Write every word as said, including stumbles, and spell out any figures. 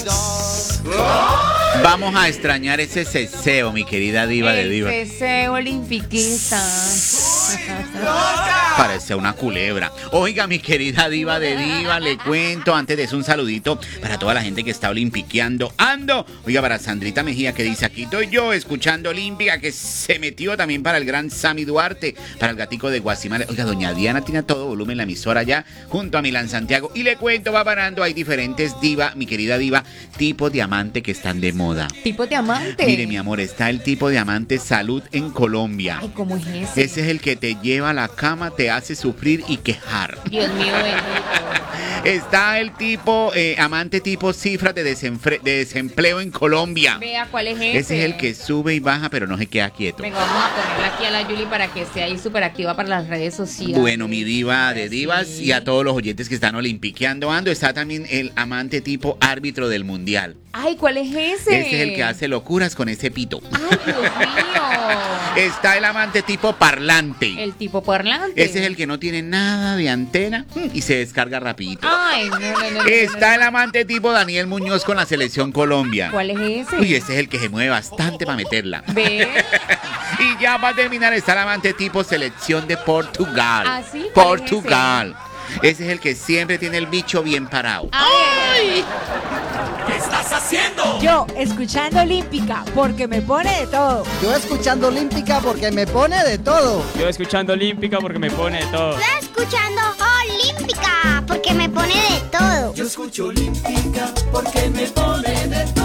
Vamos a extrañar ese ceseo, mi querida diva de diva. El ceseo olimpiquista. Parece una culebra. Oiga, mi querida diva de diva, le cuento antes de eso un saludito para toda la gente que está olimpiqueando. Ando. Oiga, para Sandrita Mejía que dice, aquí estoy yo escuchando Olímpica, que se metió también para el gran Sammy Duarte, para el gatico de Guasimala. Oiga, doña Diana tiene a todo volumen la emisora allá junto a Milán Santiago. Y le cuento, va parando, hay diferentes diva, mi querida diva, tipos de amante que están de moda. ¿Tipo diamante? Mire, mi amor, está el tipo de amante salud en Colombia. Ay, ¿cómo es ese? Ese es el que te lleva a la cama, te hace sufrir y quejar. Dios mío bendito. Está el tipo, eh, amante tipo cifras de, desenfre- de desempleo en Colombia. Vea, ¿cuál es ese? Ese es el que sube y baja, pero no se queda quieto. Venga, vamos a ponerle aquí a la Yuli para que esté ahí súper activa para las redes sociales. Bueno, mi diva de divas Sí. y a todos los oyentes que están olimpiqueando ando, está también el amante tipo árbitro del mundial. Ay, ¿cuál es ese? Ese es el que hace locuras con ese pito. Ay, Dios mío. Está el amante tipo parlante. El tipo parlante. Ese es el que no tiene nada de antena y se descarga rapidito. Ay, no, no, no, no. Está no, el amante tipo Daniel Muñoz con la selección Colombia. no. ¿Cuál es ese? Uy, ese es el que se mueve bastante para meterla. ¿Ve? Y ya para terminar está el amante tipo selección de Portugal. ¿Ah, sí? ¿Cuál es Portugal. Ese es el que siempre tiene el bicho bien parado. Ay, ¿Qué estás haciendo? Yo escuchando Olímpica porque me pone de todo. Yo escuchando Olímpica porque me pone de todo. Yo escuchando Olímpica porque me pone de todo. Yo escuchando Olímpica porque me pone de todo. Yo escucho Olímpica porque me pone de todo.